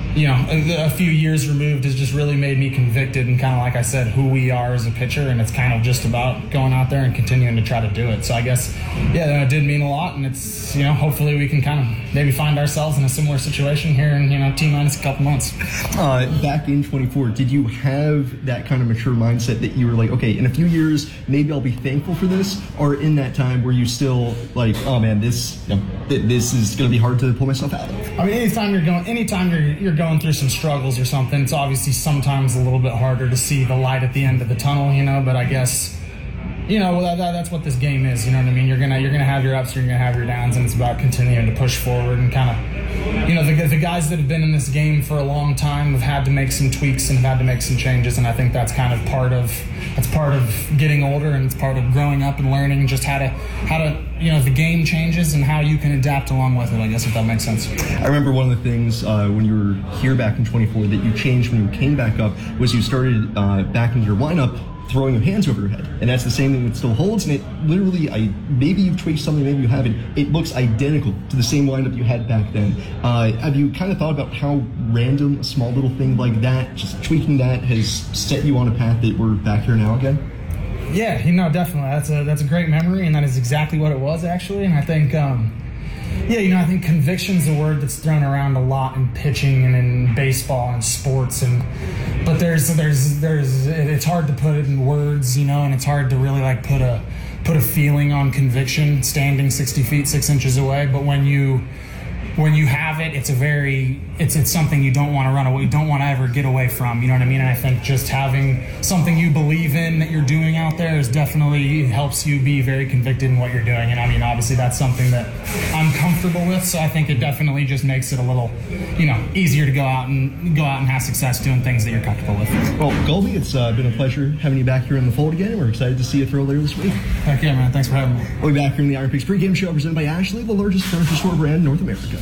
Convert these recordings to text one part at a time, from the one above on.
a few years removed has just really made me convicted and kind of, like I said, who we are as a pitcher, and it's kind of just about going out there and continuing to try to do it. So I guess, it did mean a lot, and it's, hopefully we can kind of maybe find ourselves in a similar situation here in, T-minus a couple months. Back in 24, did you have that kind of mature mindset that you were like, okay, in a few years, maybe I'll be thankful for this? Or in that time, were you still like, oh man, this is going to be hard to pull myself out of? I mean, anytime you're going through some struggles or something, it's obviously sometimes a little bit harder to see the light at the end of the tunnel, but I guess, that's what this game is, you know what I mean? You're gonna have your ups, you're gonna have your downs, and it's about continuing to push forward and kind of, the guys that have been in this game for a long time have had to make some tweaks and have had to make some changes, and I think that's kind of part of getting older, and it's part of growing up and learning just how to the game changes and how you can adapt along with it, I guess, if that makes sense. I remember one of the things when you were here back in 24 that you changed when you came back up was you started back into your lineup throwing your hands over your head, and that's the same thing that still holds, and it literally, maybe you've tweaked something, maybe you haven't, it looks identical to the same lineup you had back then. Have you kind of thought about how random a small little thing like that, just tweaking that, has set you on a path that we're back here now again? Yeah, definitely. That's a great memory, and that is exactly what it was, actually, and I think I think conviction's a word that's thrown around a lot in pitching and in baseball and sports, but there's it's hard to put it in words, and it's hard to really put a feeling on conviction standing 60 feet 6 inches away. But when you have it, it's something you don't want to run away, you don't want to ever get away from, you know what I mean? And I think just having something you believe in that you're doing out there is definitely helps you be very convicted in what you're doing. And I mean, obviously that's something that I'm comfortable with, so I think it definitely just makes it a little, easier to go out and have success doing things that you're comfortable with. Well, Colby, it's been a pleasure having you back here in the fold again, and we're excited to see you throw later this week. Heck yeah, man. Thanks for having me. We'll be back here in the Iron Pigs pregame show presented by Ashley, the largest furniture store brand in North America.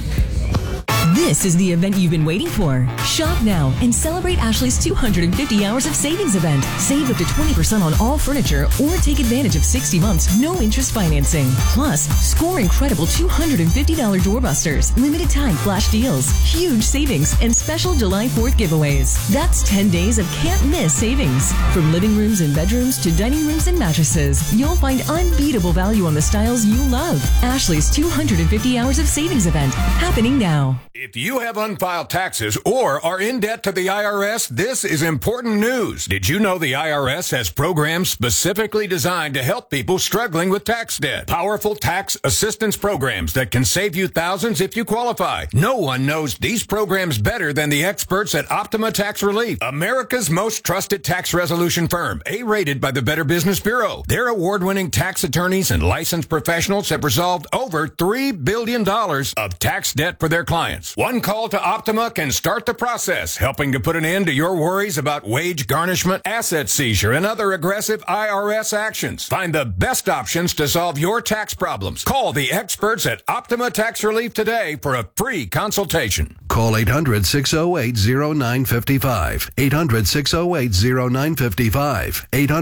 This is the event you've been waiting for. Shop now and celebrate Ashley's 250 hours of savings event. Save up to 20% on all furniture or take advantage of 60 months, no interest financing. Plus, score incredible $250 doorbusters, limited time flash deals, huge savings, and special July 4th giveaways. That's 10 days of can't miss savings. From living rooms and bedrooms to dining rooms and mattresses, you'll find unbeatable value on the styles you love. Ashley's 250 hours of savings event, happening now. If you have unfiled taxes or are in debt to the IRS, this is important news. Did you know the IRS has programs specifically designed to help people struggling with tax debt? Powerful tax assistance programs that can save you thousands if you qualify. No one knows these programs better than the experts at Optima Tax Relief, America's most trusted tax resolution firm, A-rated by the Better Business Bureau. Their award-winning tax attorneys and licensed professionals have resolved over $3 billion of tax debt for their clients. One call to Optima can start the process, helping to put an end to your worries about wage garnishment, asset seizure, and other aggressive IRS actions. Find the best options to solve your tax problems. Call the experts at Optima Tax Relief today for a free consultation. Call 800-608-0955. 800-608-0955.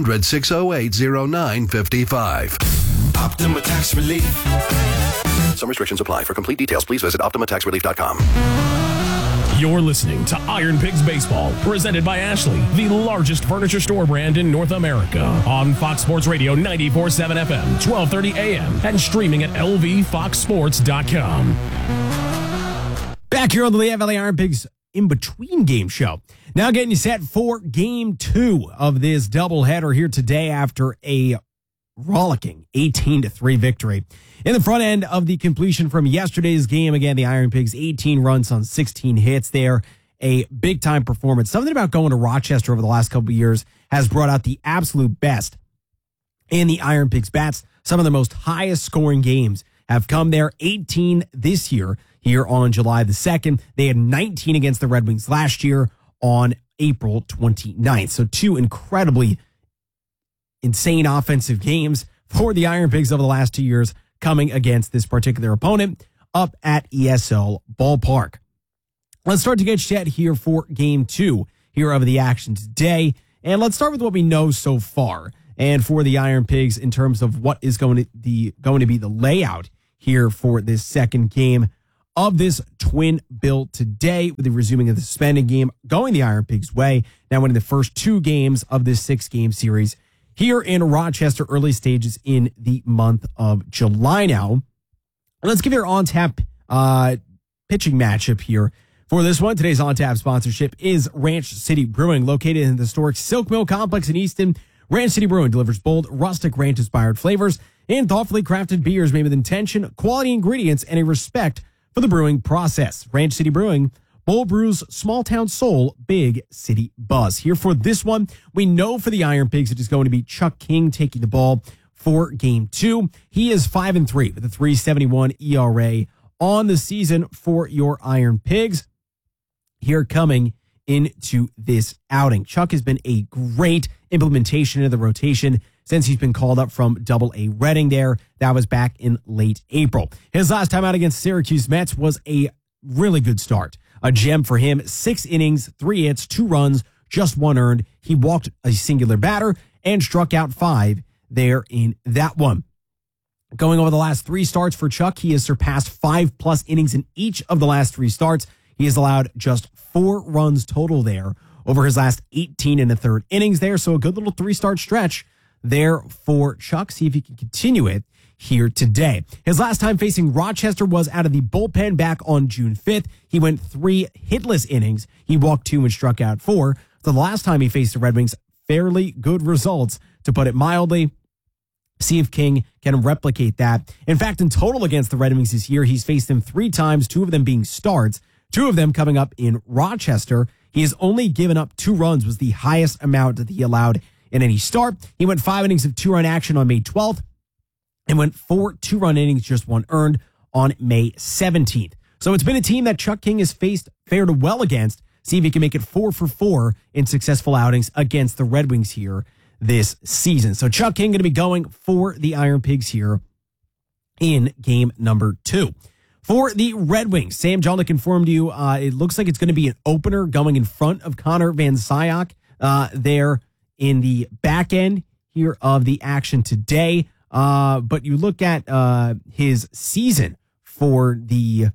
800-608-0955. Optima Tax Relief. Some restrictions apply. For complete details, please visit OptimaTaxRelief.com. You're listening to Iron Pigs Baseball, presented by Ashley, the largest furniture store brand in North America. On Fox Sports Radio 94.7 FM, 1230 AM, and streaming at lvfoxsports.com. Back here on the Lehigh Valley Iron Pigs in-between game show. Now getting you set for Game 2 of this doubleheader here today after a rollicking 18-3 victory. In the front end of the completion from yesterday's game, again, the Iron Pigs, 18 runs on 16 hits there. A big-time performance. Something about going to Rochester over the last couple of years has brought out the absolute best in the Iron Pigs bats. Some of the most highest-scoring games have come there. 18 this year, here on July the 2nd. They had 19 against the Red Wings last year on April 29th. So two incredibly insane offensive games for the Iron Pigs over the last 2 years, coming against this particular opponent up at ESL Ballpark. Let's start to get set here for Game 2 here of the action today. And let's start with what we know so far. And for the Iron Pigs, in terms of what is going to be the layout here for this second game of this twin bill today with the resuming of the suspended game going the Iron Pigs' way. Now winning the first 2 games of this 6-game series here in Rochester, early stages in the month of July now. Let's give your on-tap pitching matchup here. For this one, today's on-tap sponsorship is Ranch City Brewing, located in the historic Silk Mill Complex in Easton. Ranch City Brewing delivers bold, rustic, ranch-inspired flavors and thoughtfully crafted beers made with intention, quality ingredients, and a respect for the brewing process. Ranch City Brewing, bold brews, small-town soul, big city buzz. Here for this one, we know for the Iron Pigs it is going to be Chuck King taking the ball for Game 2. He is 5-3 with a 3.71 ERA on the season for your Iron Pigs. Here coming into this outing, Chuck has been a great implementation of the rotation since he's been called up from Double-A Reading there. That was back in late April. His last time out against Syracuse Mets was a really good start. A gem for him, 6 innings, 3 hits, 2 runs, just 1 earned. He walked a singular batter and struck out 5 there in that one. Going over the last 3 starts for Chuck, he has surpassed 5+ innings in each of the last 3 starts. He has allowed just 4 runs total there over his last 18 1/3 innings there. So a good little 3-start stretch there for Chuck. See if he can continue it here today. His last time facing Rochester was out of the bullpen back on June 5th. He went 3 hitless innings. He walked 2 and struck out 4. So the last time he faced the Red Wings, fairly good results, to put it mildly. See if King can replicate that. In fact, in total against the Red Wings this year, he's faced them 3 times, 2 of them being starts, 2 of them coming up in Rochester. He has only given up 2 runs, was the highest amount that he allowed in any start. He went 5 innings of 2-run action on May 12th and went 4 2-run innings, just 1 earned on May 17th. So it's been a team that Chuck King has fared well against. See if he can make it 4 for 4 in successful outings against the Red Wings here this season. So Chuck King going to be going for the Iron Pigs here in game number 2. For the Red Wings, Sam Jelnick informed you it looks like it's going to be an opener going in front of Connor Van Zyok there in the back end here of the action today. But you look at his season for the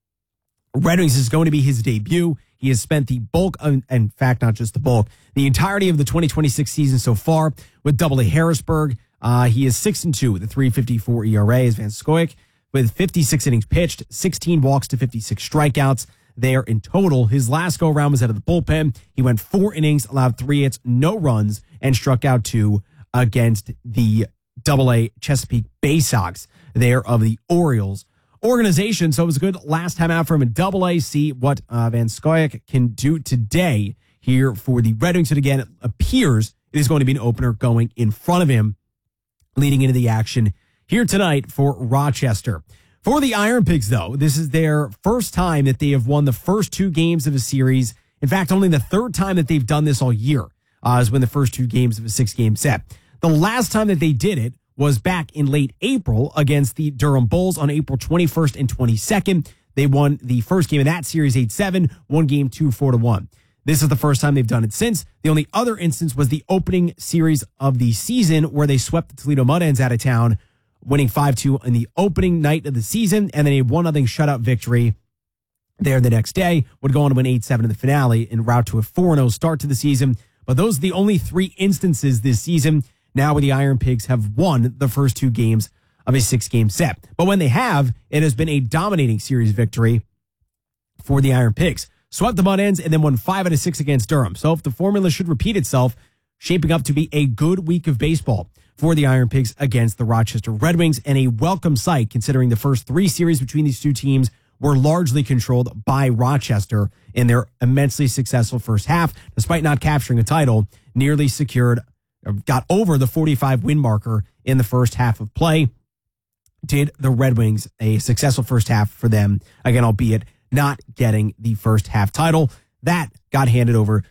Red Wings is going to be his debut. He has spent the bulk of, in fact, not just the bulk, the entirety of the 2026 season so far with Double-A Harrisburg. He is 6-2 with a 3.54 ERA as Van Scoyoc, with 56 innings pitched, 16 walks to 56 strikeouts there in total. His last go-around was out of the bullpen. He went 4 innings, allowed 3 hits, no runs, and struck out 2 against the Double-A Chesapeake Bay Sox there of the Orioles organization. So it was a good last time out for him in Double-A. See what Van Scoyoc can do today here for the Red Wings. And again, it appears it is going to be an opener going in front of him leading into the action here tonight for Rochester. For the Iron Pigs, though, this is their first time that they have won the first 2 games of a series. In fact, only the 3rd time that they've done this all year is when the first 2 games of a 6-game set. The last time that they did it was back in late April against the Durham Bulls on April 21st and 22nd. They won the first game of that series 8-7, won game 2 4-1. This is the first time they've done it since. The only other instance was the opening series of the season where they swept the Toledo Mud Hens out of town, winning 5-2 in the opening night of the season, and then a 1-0 shutout victory there the next day. Would go on to win 8-7 in the finale en route to a 4-0 start to the season. But those are the only 3 instances this season now where the Iron Pigs have won the first 2 games of a 6-game set. But when they have, it has been a dominating series victory for the Iron Pigs. Swept the Mud Hens and then won 5 out of 6 against Durham. So if the formula should repeat itself, shaping up to be a good week of baseball for the Iron Pigs against the Rochester Red Wings, and a welcome sight considering the first 3 series between these 2 teams were largely controlled by Rochester in their immensely successful first half. Despite not capturing a title, nearly got over the 45 win marker in the first half of play. Did the Red Wings a successful first half for them, again, albeit not getting the first half title. That got handed over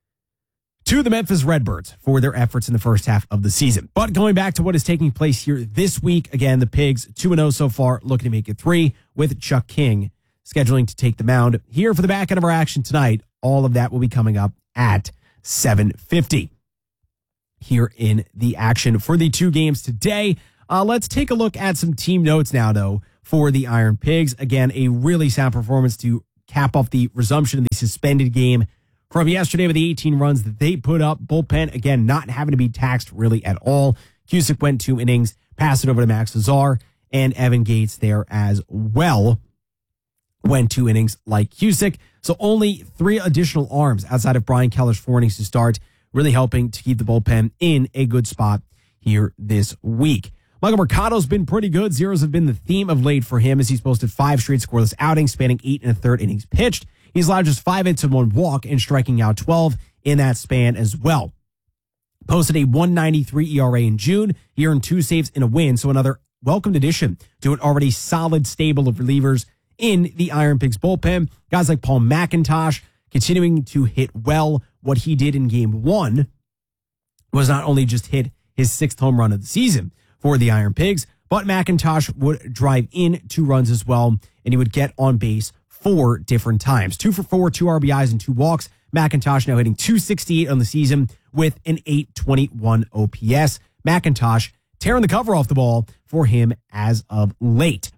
to the Memphis Redbirds for their efforts in the first half of the season. But going back to what is taking place here this week, again, the Pigs 2-0 so far, looking to make it 3 with Chuck King scheduling to take the mound here for the back end of our action tonight. All of that will be coming up at 7:50 here in the action for the 2 games today. Let's take a look at some team notes now, though, for the Iron Pigs. Again, a really sound performance to cap off the resumption of the suspended game from yesterday with the 18 runs that they put up. Bullpen, again, not having to be taxed really at all. Cusick went 2 innings, passed it over to Max Lazar, and Evan Gates there as well went 2 innings like Cusick. So only 3 additional arms outside of Brian Keller's 4 innings to start, really helping to keep the bullpen in a good spot here this week. Michael Mercado's been pretty good. Zeros have been the theme of late for him as he's posted 5 straight scoreless outings spanning 8 1/3 innings pitched. He's allowed just 5 hits and 1 walk and striking out 12 in that span as well. Posted a 1.93 ERA in June. He earned 2 saves in a win, so another welcomed addition to an already solid stable of relievers in the Iron Pigs bullpen. Guys like Paul McIntosh continuing to hit well. What he did in game 1 was not only just hit his 6th home run of the season for the Iron Pigs, but McIntosh would drive in 2 runs as well, and he would get on base 4 different times. 2 for 4, 2 RBIs and 2 walks. McIntosh now hitting .268 on the season with an .821 OPS. McIntosh tearing the cover off the ball for him as of late.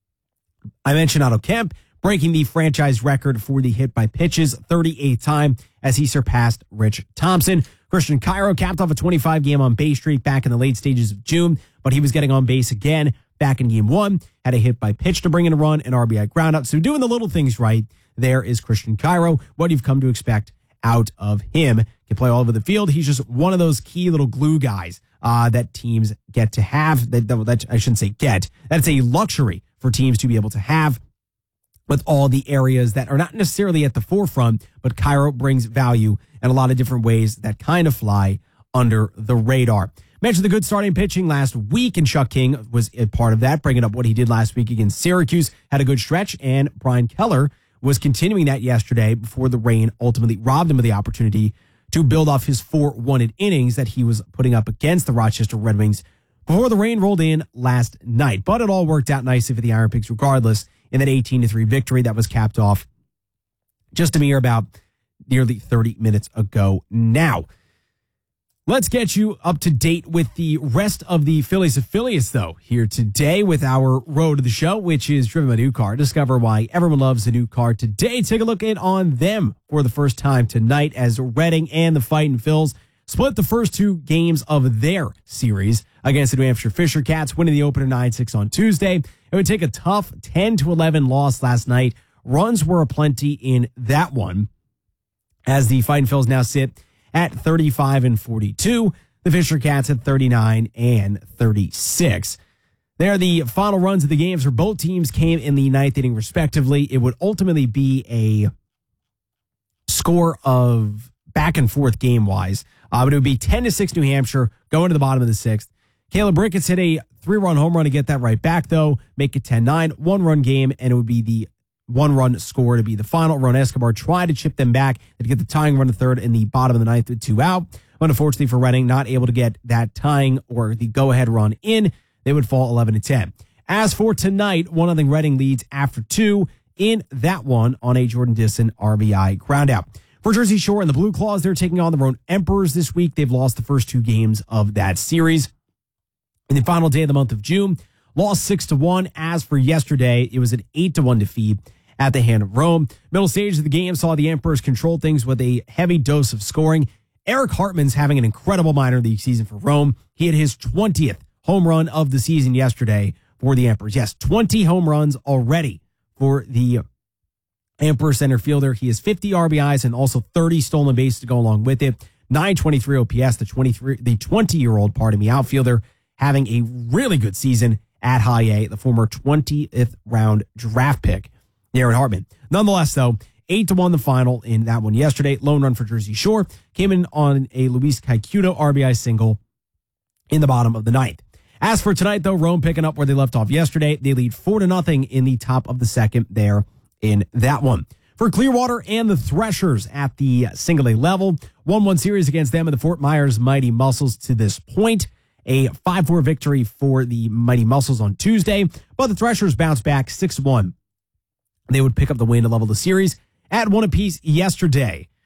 I mentioned Otto Kemp breaking the franchise record for the hit by pitches, 38th time as he surpassed Rich Thompson. Christian Cairo capped off a 25-game on base streak back in the late stages of June, but he was getting on base again back in game 1, had a hit by pitch to bring in a run, an RBI ground out. So doing the little things right, there is Christian Cairo, what you've come to expect out of him. Can play all over the field. He's just one of those key little glue guys that teams get to have. That I shouldn't say get. That's a luxury for teams to be able to have with all the areas that are not necessarily at the forefront, but Cairo brings value in a lot of different ways that kind of fly under the radar. Mentioned the good starting pitching last week, and Chuck King was a part of that, bringing up what he did last week against Syracuse. Had a good stretch, and Brian Keller was continuing that yesterday before the rain ultimately robbed him of the opportunity to build off his 4 wanted innings that he was putting up against the Rochester Red Wings before the rain rolled in last night. But it all worked out nicely for the Iron Pigs regardless in that 18-3 victory that was capped off just a mere about nearly 30 minutes ago now. Let's get you up to date with the rest of the Phillies affiliates, though, here today with our road to the show, which is driven by New Car. Discover why everyone loves a new car today. Take a look on them for the first time tonight as Reading and the Fightin' Phils split the first 2 games of their series against the New Hampshire Fisher Cats, winning the opener 9-6 on Tuesday. It would take a tough 10-11 loss last night. Runs were aplenty in that one as the Fightin' Phils now sit at 35-42. The Fisher Cats at 39-36. There, the final runs of the games for both teams came in the 9th inning, respectively. It would ultimately be a score of back and forth game-wise. But it would be 10-6 New Hampshire going to the bottom of the 6th. Caleb Ricketts hit a 3-run home run to get that right back, though. Make it 10-9, 1-run game, and it would be the 1-run score to be the final. Ron Escobar tried to chip them back to get the tying run to third in the bottom of the 9th with 2 out. But unfortunately for Reading, not able to get that tying or the go-ahead run in. They would fall 11-10. As for tonight, 1-0 Reading leads after 2 in that one on a Jordan Disson RBI groundout. For Jersey Shore and the Blue Claws, they're taking on the Roan Emperors this week. They've lost the first 2 games of that series. In the final day of the month of June, lost 6-1. As for yesterday, it was an 8-1 defeat at the hand of Rome. Middle stage of the game saw the Emperors control things with a heavy dose of scoring. Eric Hartman's having an incredible minor league season for Rome. He had his 20th home run of the season yesterday for the Emperors. Yes, 20 home runs already for the Emperor center fielder. He has 50 RBIs and also 30 stolen bases to go along with it. 923 OPS, the 20-year-old, outfielder, having a really good season at high A, the former 20th round draft pick, Aaron Hartman. Nonetheless, though, 8-1 the final in that one yesterday. Lone run for Jersey Shore came in on a Luis Caicedo RBI single in the bottom of the 9th. As for tonight, though, Rome picking up where they left off yesterday. They lead 4-0 in the top of the 2nd there in that one. For Clearwater and the Threshers at the single A level, 1-1 series against them and the Fort Myers Mighty Muscles to this point. A 5-4 victory for the Mighty Muscles on Tuesday, but the Threshers bounced back 6-1. They would pick up the win to level the series at 1 apiece yesterday.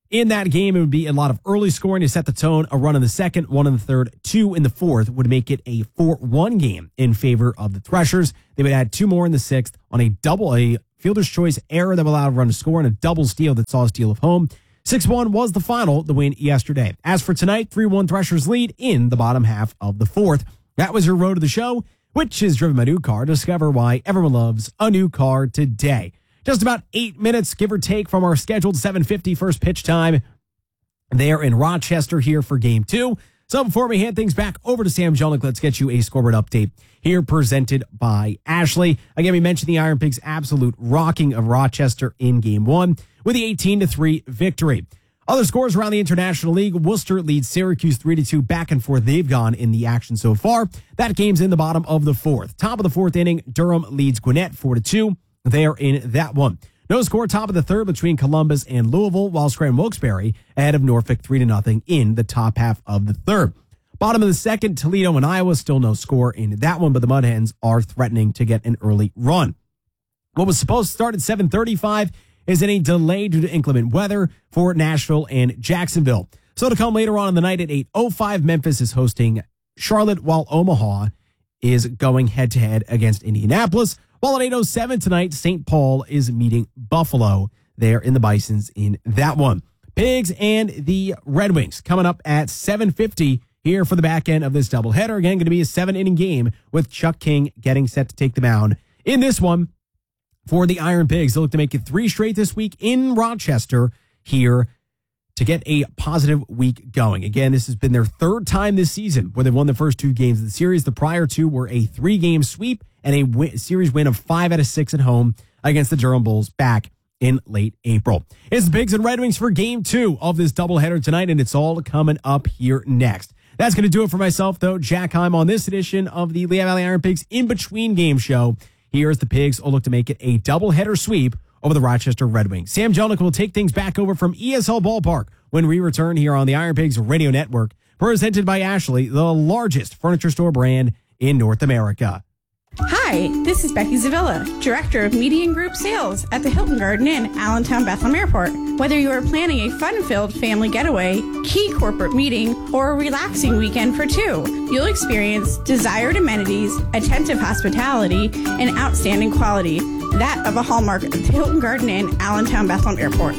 In that game, it would be a lot of early scoring to set the tone. A run in the second, one in the third, two in the fourth would make it a 4-1 game in favor of the Threshers. They would add two more in the sixth on a fielder's choice error that would allow a run to score and a double steal that saw a steal of home. 6-1 was the final, the win yesterday. As for tonight, 3-1 Threshers lead in the bottom half of the fourth. That was your road to the show, which is driven by New Car. Discover why everyone loves a new car today. Just about 8 minutes, give or take, from our scheduled 7:50 first pitch time. They're in Rochester here for Game 2. So before we hand things back over to Sam Jelinek, let's get you a scoreboard update here presented by Ashley. Again, we mentioned the Iron Pigs' absolute rocking of Rochester in Game 1 with the 18-3 victory. Other scores around the International League: Worcester leads Syracuse 3-2. Back and forth they've gone in the action so far. That game's in the bottom of the fourth. Top of the fourth inning, Durham leads Gwinnett 4-2. They are in that one. No score top of the third between Columbus and Louisville, while Scranton-Wilkes-Barre ahead of Norfolk 3-0 in the top half of the third. Bottom of the second, Toledo and Iowa, still no score in that one, but the Mud Hens are threatening to get an early run. What was supposed to start at 7:35 is in a delay due to inclement weather for Nashville and Jacksonville. So to come later on in the night at 8:05, Memphis is hosting Charlotte, while Omaha is going head-to-head against Indianapolis. While at 8:07 tonight, St. Paul is meeting Buffalo there in the Bisons in that one. Pigs and the Red Wings coming up at 7:50 here for the back end of this doubleheader. Again, going to be a 7-inning game with Chuck King getting set to take the mound in this one for the Iron Pigs. They look to make it 3 straight this week in Rochester here to get a positive week going. Again, this has been their third time this season where they've won the first 2 games of the series. The prior 2 were a 3-game sweep and a series win of 5 out of 6 at home against the Durham Bulls back in late April. It's the Pigs and Red Wings for Game 2 of this doubleheader tonight, and it's all coming up here next. That's going to do it for myself, though. Jack Heim on this edition of the Lehigh Valley Iron Pigs in-between game show. Here's the Pigs will look to make it a doubleheader sweep over the Rochester Red Wings. Sam Jelinek will take things back over from ESL Ballpark when we return here on the Iron Pigs Radio Network, presented by Ashley, the largest furniture store brand in North America. Hi, this is Becky Zavilla, Director of Media and Group Sales at the Hilton Garden Inn, Allentown Bethlehem Airport. Whether you are planning a fun-filled family getaway, key corporate meeting, or a relaxing weekend for 2, you'll experience desired amenities, attentive hospitality, and outstanding quality, that of a hallmark of the Hilton Garden Inn, Allentown Bethlehem Airport.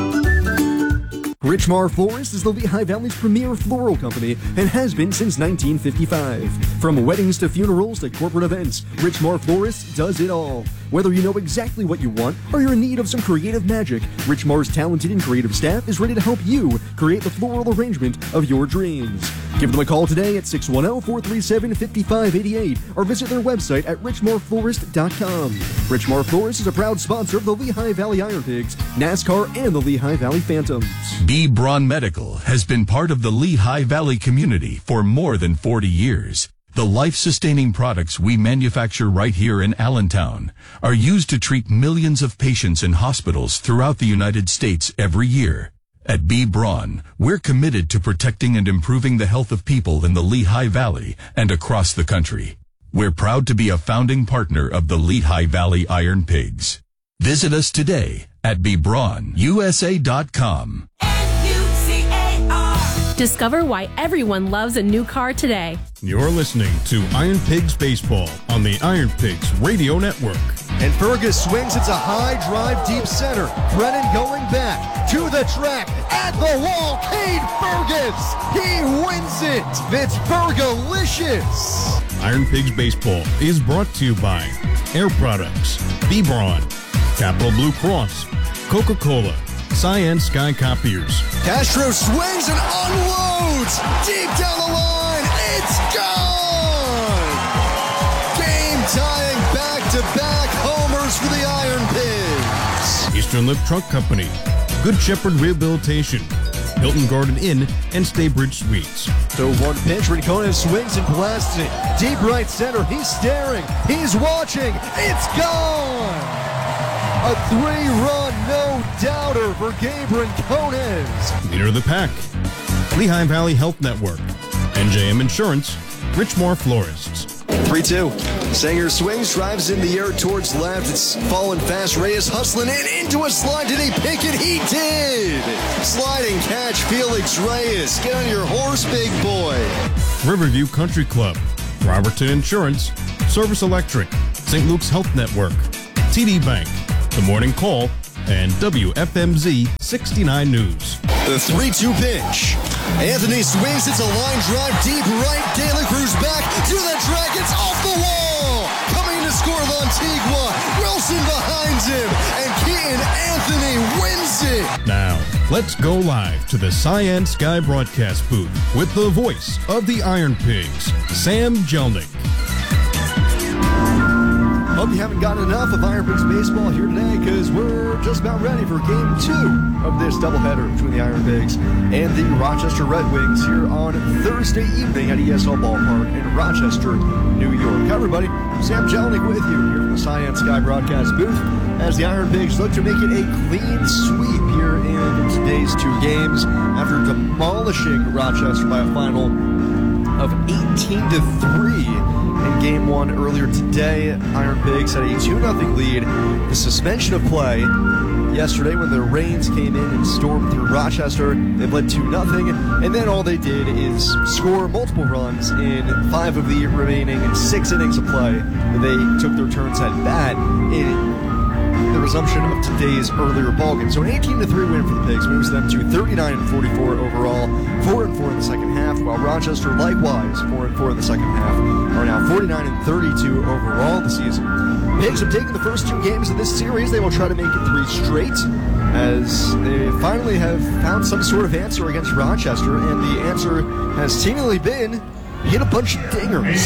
Richmar Florist is the Lehigh Valley's premier floral company and has been since 1955. From weddings to funerals to corporate events, Richmar Florist does it all. Whether you know exactly what you want or you're in need of some creative magic, Richmar's talented and creative staff is ready to help you create the floral arrangement of your dreams. Give them a call today at 610-437-5588 or visit their website at richmarflorist.com. Richmar Florist is a proud sponsor of the Lehigh Valley Iron Pigs, NASCAR, and the Lehigh Valley Phantoms. B. Braun Medical has been part of the Lehigh Valley community for more than 40 years. The life-sustaining products we manufacture right here in Allentown are used to treat millions of patients in hospitals throughout the United States every year. At B. Braun, we're committed to protecting and improving the health of people in the Lehigh Valley and across the country. We're proud to be a founding partner of the Lehigh Valley Iron Pigs. Visit us today at bbraunusa.com. Discover why everyone loves a new car today. You're listening to Iron Pigs Baseball on the Iron Pigs Radio Network. And Fergus swings. It's a high drive deep center. Brennan going back to the track at the wall. Cade Fergus. He wins it. It's Fergalicious. Iron Pigs Baseball is brought to you by Air Products, B. Braun, Capital Blue Cross, Coca-Cola, Cyan Sky Copiers. Castro swings and unloads deep down the line. It's gone. Game tying back-to-back homers for the Iron Pigs. Eastern Lip Truck Company, Good Shepherd Rehabilitation, Hilton Garden Inn, and Staybridge Suites. So 1 pitch, Rincon swings and blasts it. Deep right center, he's staring, he's watching, it's gone! A 3-run no-doubter for Gabe Rincones. Leader of the pack, Lehigh Valley Health Network, NJM Insurance, Richmar Florists. 3-2. Sanger swings, drives in the air towards left. It's falling fast. Reyes hustling in into a slide. Did he pick it? He did. Sliding catch, Felix Reyes. Get on your horse, big boy. Riverview Country Club, Robertson Insurance, Service Electric, St. Luke's Health Network, TD Bank, The Morning Call, and WFMZ 69 News. The 3-2 pitch. Anthony swings. It's a line drive deep right. De La Cruz back to the Dragons off the wall. Coming to score Lantigua. Wilson behind him. And Keaton Anthony wins it. Now, let's go live to the Cyan Sky broadcast booth with the voice of the Iron Pigs, Sam Jelnick. Hope you haven't gotten enough of Iron Pigs baseball here today, because we're just about ready for Game 2 of this doubleheader between the Iron Pigs and the Rochester Red Wings here on Thursday evening at ESL Ballpark in Rochester, New York. Hi, everybody. Sam Jelnick with you here from the Cyan Sky broadcast booth as the Iron Pigs look to make it a clean sweep here in today's 2 games after demolishing Rochester by a final of 18-3. In Game 1 earlier today, Iron Pigs had a 2-0 lead. The suspension of play yesterday when the rains came in and stormed through Rochester, they led 2-0, and then all they did is score multiple runs in 5 of the remaining 6 innings of play. They took their turns at bat in the resumption of today's earlier ballgame. So an 18-3 win for the Pigs moves them to 39-44 overall, 4-4 in the second half, while Rochester likewise 4-4 in the second half, are now 49-32 overall this season. Pigs have taken the first 2 games of this series. They will try to make it 3 straight, as they finally have found some sort of answer against Rochester, and the answer has seemingly been hit a bunch of dingers.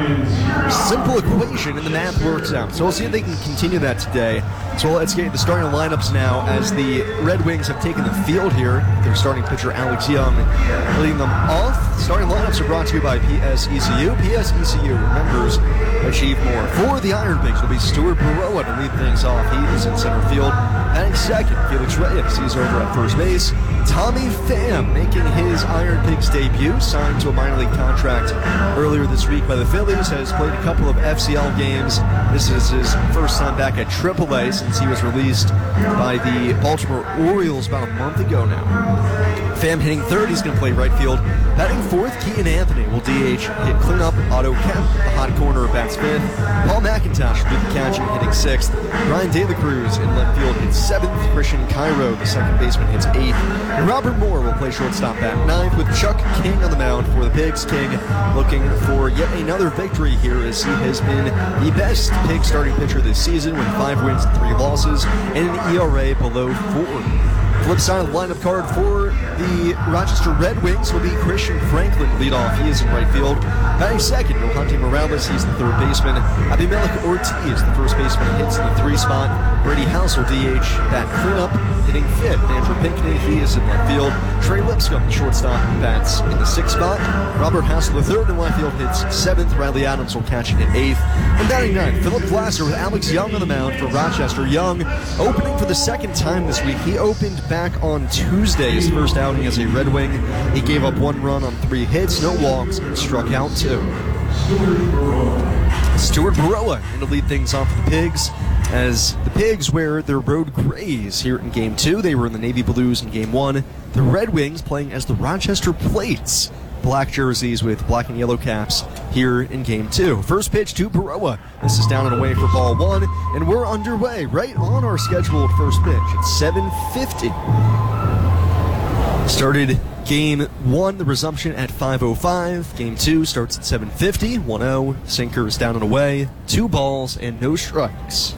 Simple equation, and the math works out. So we'll see if they can continue that today. So let's get the starting lineups now, as the Red Wings have taken the field here. Their starting pitcher, Alex Young, leading them off. Starting lineups are brought to you by PSECU. PSECU, members achieve more. For the Iron Pigs will be Stuart Baroa to lead things off. He is in center field. Batting second, Felix Reyes. He's over at first base. Tommy Pham making his Iron Pigs debut, signed to a minor league contract earlier this week by the Phillies, has played a couple of FCL games. This is his first time back at AAA since he was released by the Baltimore Orioles about a month ago now. Pham hitting third, he's going to play right field. Batting fourth, Keaton Anthony will DH, hit cleanup. Otto Kemp, the hot corner, bats fifth. Paul McIntosh will do the catching, hitting sixth. Brian De La Cruz in left field hits seventh. Christian Cairo, the second baseman, hits eighth. And Robert Moore will play shortstop at ninth, with Chuck King on the mound for the Pigs. King looking for yet another victory here, as he has been the best Pig starting pitcher this season with 5 wins and 3 losses and an ERA below 4. Flip side of the lineup card for the Rochester Red Wings will be Christian Franklin leadoff. He is in right field. Batting second, Hunting Morales. He's the third baseman. Abimelech Ortiz, the first baseman, hits in the 3 spot. Brady House will DH, bat cleanup, hitting fifth. Andrew Pinckney, he is in left field. Trey Lipscomb, the shortstop, bats in the 6th spot. Robert Hassel, the third in left field, hits 7th. Riley Adams will catch it at 8th. And batting ninth, Philip Glasser with Alex Young on the mound for Rochester. Young opening for the second time this week. He opened back on Tuesday, his first outing as a Red Wing. He gave up 1 run on 3 hits, no walks, and struck out 2. Stuart Baroa in to lead things off for the Pigs, as the Pigs wear their road grays here in Game 2. They were in the Navy Blues in Game 1. The Red Wings playing as the Rochester Plates, black jerseys with black and yellow caps here in Game 2. First pitch to Baroa. This is down and away for ball 1, and we're underway right on our scheduled first pitch at 7:50. Started Game 1, the resumption at 5:05. Game 2 starts at 7:50. 1-0. Sinker is down and away. 2 balls and no strikes.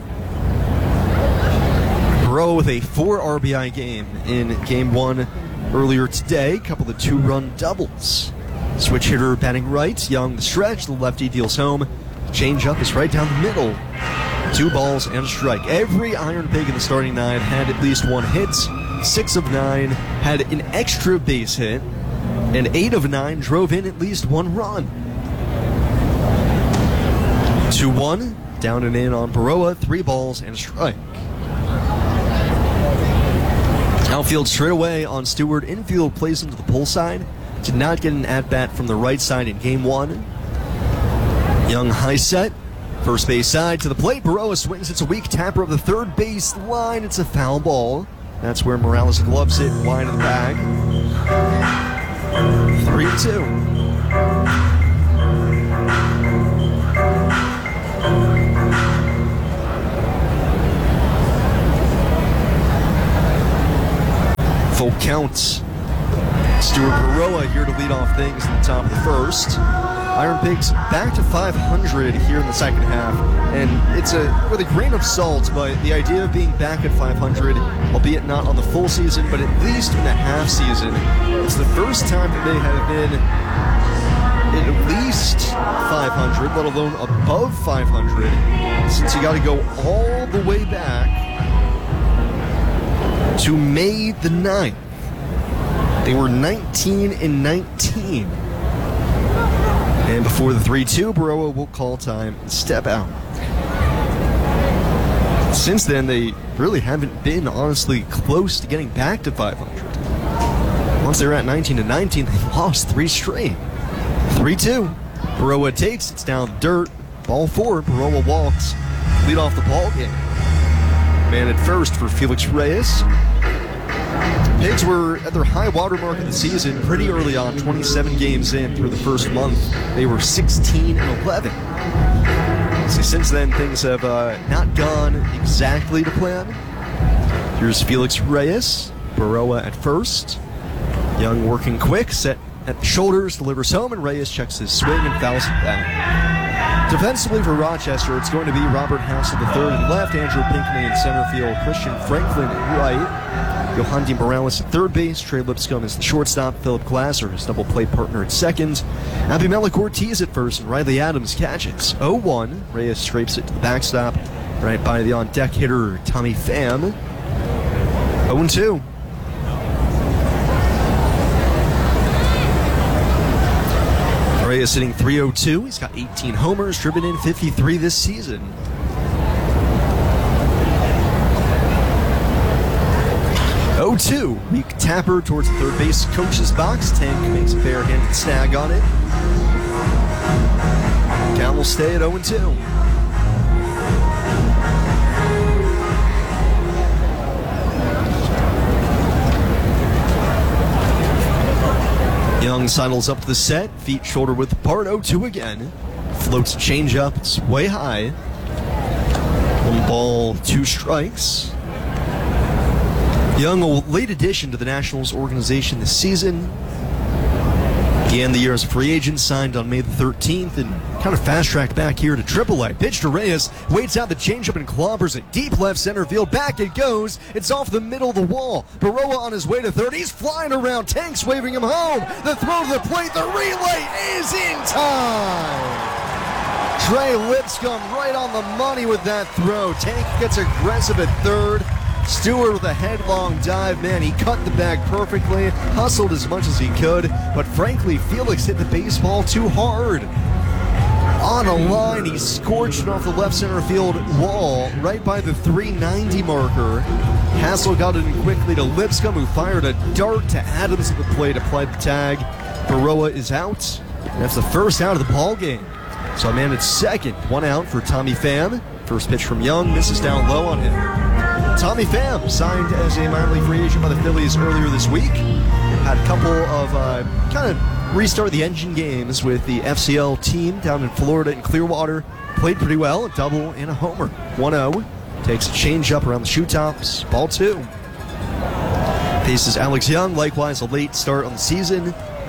Baroa with a 4 RBI game in Game 1 earlier today. Couple of 2-run doubles. Switch hitter batting right. Young the stretch. The lefty deals home. Change up is right down the middle. 2 balls and a strike. Every Iron Pig in the starting 9 had at least 1 hit. 6 of 9 had an extra base hit, and 8 of 9 drove in at least 1 run. 2-1, down and in on Baroa, 3 balls and a strike. Outfield straight away on Stewart. Infield plays him to the pull side. Did not get an at-bat from the right side in Game 1. Young high set. First base side to the plate. Baroa swings. It's a weak tapper of the third base line. It's a foul ball. That's where Morales gloves it wide of the bag. 3-2. Full count. Stuart Baroa here to lead off things in the top of the first. Iron Pigs back to 500 here in the second half, and it's with a grain of salt, but the idea of being back at 500, albeit not on the full season, but at least in the half season, it's the first time that they have been at least 500, let alone above 500, since you got to go all the way back to May the 9th. They were 19-19. And before the 3-2, Baroa will call time and step out. Since then, they really haven't been, honestly, close to getting back to 500. Once they were at 19-19, they lost 3 straight. 3-2. Baroa takes, it's down the dirt. Ball 4, Baroa walks. Lead off the ball game. Man at first for Felix Reyes. Pigs were at their high water mark of the season pretty early on, 27 games in through the first month. They were 16-11. So since then, things have not gone exactly to plan. Here's Felix Reyes, Baroa at first. Young working quick, set at the shoulders, delivers home, and Reyes checks his swing and fouls it back. Defensively for Rochester, it's going to be Robert Hassel III in left, Andrew Pinckney in center field, Christian Franklin in right, Yohandy Morales at third base, Trey Lipscomb is the shortstop, Philip Glasser, his double play partner at second, Abimelech Ortiz at first, and Riley Adams catches. 0-1, Reyes scrapes it to the backstop, right by the on-deck hitter, Tommy Pham. 0-2. Reyes hitting .302. He's got 18 homers, driven in 53 this season. 0-2. Weak tapper towards the third base coach's box. Tank makes a bare-handed snag on it. Count will stay at 0-2. Young sidles up to the set, feet shoulder width apart, 0-2 again. Floats a change up, it's way high. 1 ball, 2 strikes. Young, a late addition to the Nationals organization this season. Began the year as a free agent, signed on May the 13th, and kind of fast-tracked back here to AAA. Pitch to Reyes, waits out the changeup and clobbers it deep left center field. Back it goes. It's off the middle of the wall. Baroa on his way to third. He's flying around. Tank's waving him home. The throw to the plate. The relay is in time. Trey Lipscomb right on the money with that throw. Tank gets aggressive at third. Stewart with a headlong dive, man, he cut the bag perfectly, hustled as much as he could, but frankly, Felix hit the baseball too hard. On a line, he scorched it off the left center field wall, right by the 390 marker. Hassel got it in quickly to Lipscomb, who fired a dart to Adams at the plate, applied the tag. Baroa is out, and that's the first out of the ball game. So a man at second, 1 out for Tommy Pham. First pitch from Young, misses down low on him. Tommy Pham signed as a minor league free agent by the Phillies earlier this week. Had a couple of kind of restart the engine games with the FCL team down in Florida in Clearwater. Played pretty well, a double and a homer. 1-0. Takes a change up around the shoe tops. Ball 2. Faces Alex Young, likewise a late start on the season.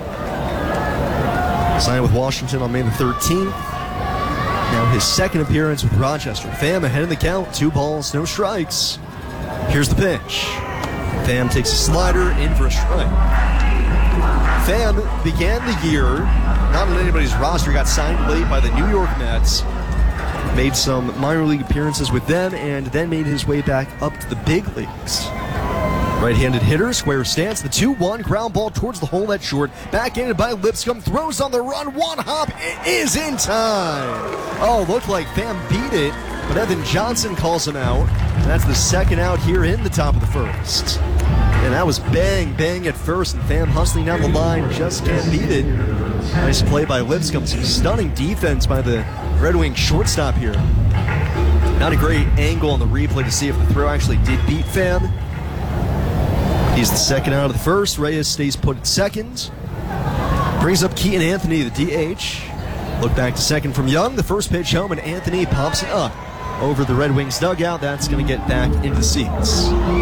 Signed with Washington on May the 13th. Now his second appearance with Rochester. Pham ahead in the count, 2 balls, no strikes. Here's the pitch. Pham takes a slider, in for a strike. Pham began the year not on anybody's roster, got signed late by the New York Mets. Made some minor league appearances with them, and then made his way back up to the big leagues. Right-handed hitter, square stance, the 2-1, ground ball towards the hole at short. Backhanded by Lipscomb, throws on the run, 1 hop, it is in time. Oh, looked like Pham beat it, but Evan Johnson calls him out. And that's the second out here in the top of the first. And that was bang, bang at first, and Pham hustling down the line, just can't beat it. Nice play by Lipscomb, some stunning defense by the Red Wing shortstop here. Not a great angle on the replay to see if the throw actually did beat Pham. He's the second out of the first. Reyes stays put at second. Brings up Keaton Anthony, the DH. Look back to second from Young. The first pitch home, and Anthony pops it up over the Red Wings dugout. That's going to get back into the seats.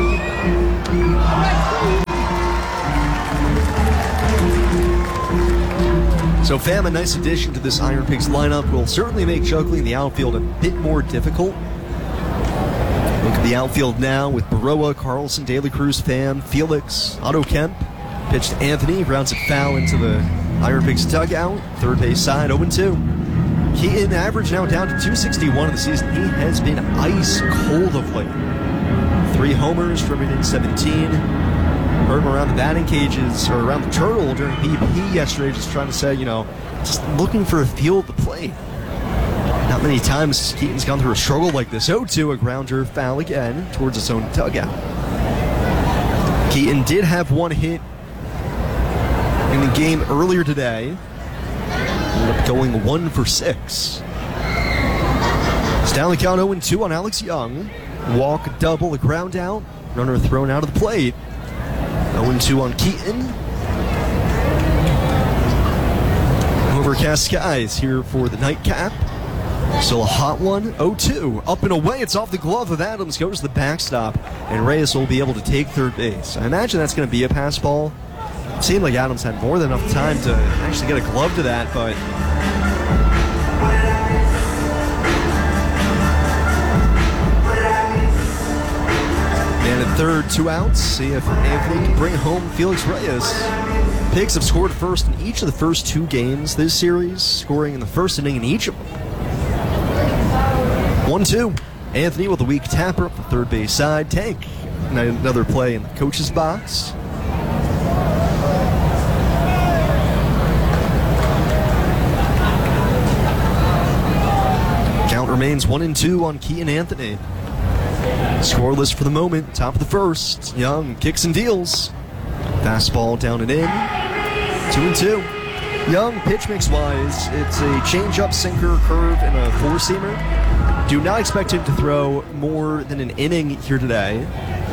So Pham, a nice addition to this Iron Pigs lineup, will certainly make juggling the outfield a bit more difficult. Look at the outfield now with Baroa, Carlson, De La Cruz, Pham, Felix, Otto Kemp. Pitch to Anthony, grounds it foul into the Iron Pigs dugout. Third base side, 0-2. Keaton average now down to 261 in the season. He has been ice cold of late. 3 homers, driven in 17. Heard him around the batting cages, or around the turtle during BP yesterday, just trying to say, just looking for a feel of the plate. Not many times Keaton's gone through a struggle like this. 0-2, a grounder foul again towards his own dugout. Keaton did have one hit in the game earlier today. Ended up going 1 for 6. Stanley count 0-2 on Alex Young. Walk, double, a ground out. Runner thrown out of the plate. 0-2 on Keaton. Overcast skies here for the nightcap. Still a hot one. 0-2. Up and away. It's off the glove of Adams. Goes to the backstop. And Reyes will be able to take third base. I imagine that's going to be a pass ball. It seemed like Adams had more than enough time to actually get a glove to that, but man at third, 2 outs. See if Anthony can bring home Felix Reyes. Pigs have scored first in each of the first 2 games this series, scoring in the first inning in each of them. 1-2. Anthony with a weak tapper up the third base side. Tank, another play in the coach's box. Count remains 1-2 on Keaton Anthony. Scoreless for the moment, top of the first. Young kicks and deals. Fastball down and in. 2-2. Young, pitch mix wise, it's a change-up, sinker, curve, and a four-seamer. Do not expect him to throw more than an inning here today.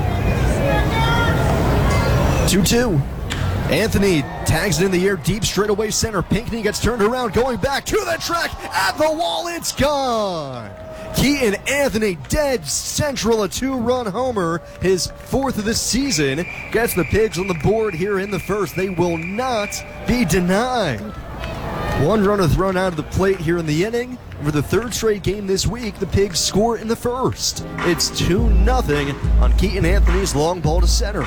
2-2. Anthony tags it in the air, deep straightaway center. Pinckney gets turned around, going back to the track, at the wall, it's gone! Keaton Anthony, dead central, a 2-run homer, his 4th of the season, gets the Pigs on the board here in the first. They will not be denied. 1 runner thrown out of the plate here in the inning. For the 3rd straight game this week, the Pigs score in the first. It's 2-0 on Keaton Anthony's long ball to center.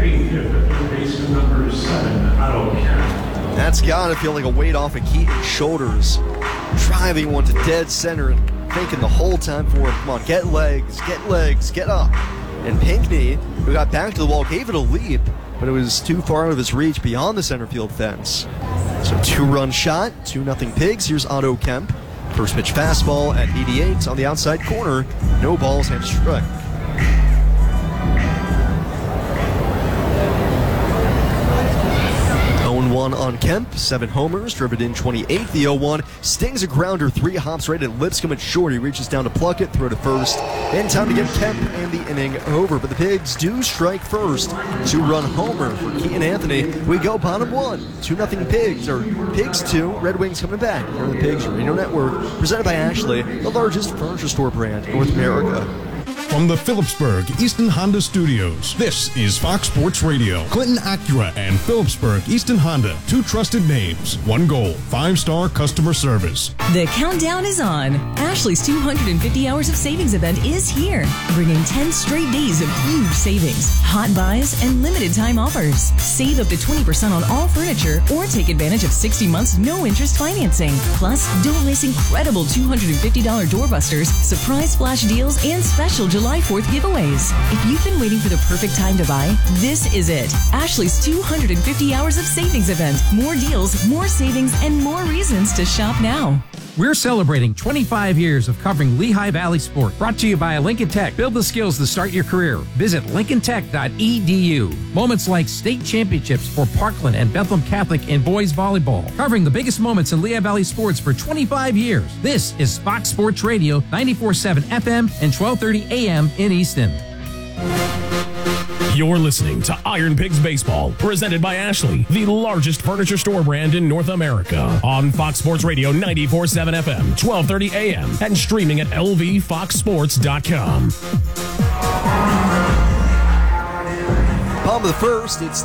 That's got to feel like a weight off of Keaton's shoulders. Driving one to dead center and thinking the whole time for him, come on, get legs, get up. And Pinckney, who got back to the wall, gave it a leap, but it was too far out of his reach beyond the center field fence. So 2-run shot, 2-0 Pigs. Here's Otto Kemp. First pitch fastball at 88 on the outside corner. No balls and strike. 0-1 on Kemp, 7 homers, driven in 28. The 0-1 stings a grounder, 3 hops right at Lipscomb at short. He reaches down to pluck it, throw to first. In time to get Kemp and the inning over. But the Pigs do strike first. 2-run homer for Keaton Anthony. We go bottom 1. 2-0 Pigs, or Pigs 2. Red Wings coming back. Here on the Pigs Radio Network, presented by Ashley, the largest furniture store brand in North America. From the Phillipsburg Easton Honda Studios, this is Fox Sports Radio. Clinton Acura and Phillipsburg Easton Honda, 2 trusted names, 1 goal, 5-star customer service. The countdown is on. Ashley's 250 Hours of Savings event is here, bringing 10 straight days of huge savings, hot buys, and limited time offers. Save up to 20% on all furniture or take advantage of 60 months no-interest financing. Plus, don't miss incredible $250 doorbusters, surprise flash deals, and special July July 4th giveaways. If you've been waiting for the perfect time to buy, this is it. Ashley's 250 hours of savings event. More deals, more savings, and more reasons to shop now. We're celebrating 25 years of covering Lehigh Valley sport. Brought to you by Lincoln Tech. Build the skills to start your career. Visit lincolntech.edu. Moments like state championships for Parkland and Bethlehem Catholic in boys volleyball. Covering the biggest moments in Lehigh Valley sports for 25 years. This is Fox Sports Radio, 94.7 FM and 1230 AM in Easton. You're listening to Iron Pigs Baseball, presented by Ashley, the largest furniture store brand in North America. On Fox Sports Radio 94.7 FM, 1230 AM, and streaming at lvfoxsports.com. Bottom of the first, it's